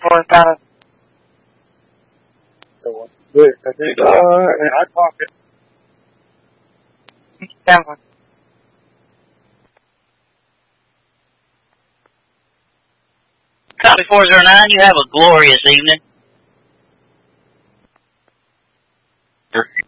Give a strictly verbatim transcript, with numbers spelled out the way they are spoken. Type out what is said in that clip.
four thousand. Good, I think, uh, in our pocket. Seven. Copy four zero nine, you have a glorious evening.